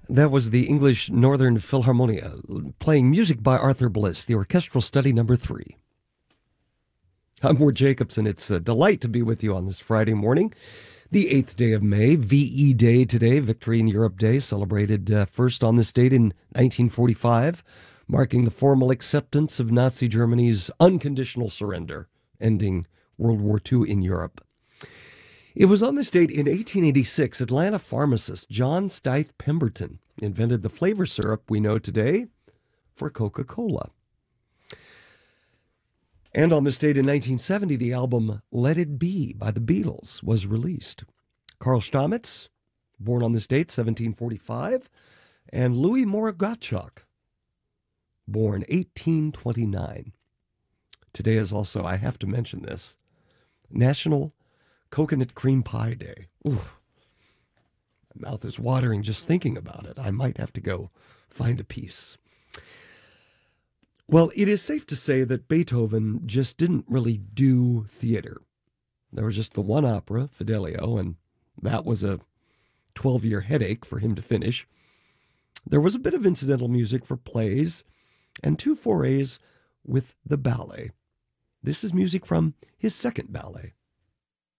That was the English Northern Philharmonia playing music by Arthur Bliss, the orchestral study number 3. I'm Ward Jacobson. It's a delight to be with you on this Friday morning, the 8th day of May, VE Day today, Victory in Europe Day, celebrated first on this date in 1945, marking the formal acceptance of Nazi Germany's unconditional surrender, ending World War II in Europe. It was on this date in 1886, Atlanta pharmacist John Stith Pemberton invented the flavor syrup we know today for Coca-Cola. And on this date in 1970, the album Let It Be by the Beatles was released. Karl Stamitz, born on this date, 1745, and Louis Morogachok, born 1829. Today is also, I have to mention this, National Coconut Cream Pie Day. Ooh, my mouth is watering just thinking about it. I might have to go find a piece. Well, it is safe to say that Beethoven just didn't really do theater. There was just the one opera, Fidelio, and that was a 12-year headache for him to finish. There was a bit of incidental music for plays and 2 forays with the ballet. This is music from his second ballet,